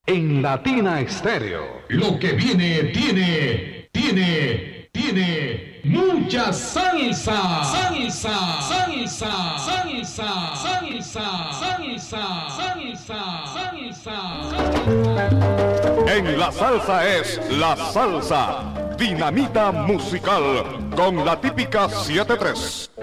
En Latina Estéreo. Lo que viene tiene mucha salsa. Salsa, salsa, salsa, salsa, salsa, salsa, salsa. En la salsa es la salsa. Dinamita musical con la típica 7-3.